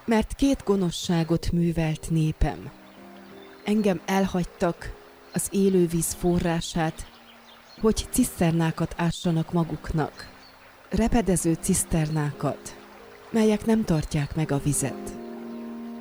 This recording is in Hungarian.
Mert 2 gonoszságot művelt népem. Engem elhagytak, az élővíz forrását, hogy ciszternákat ássanak maguknak, repedező ciszternákat, melyek nem tartják meg a vizet.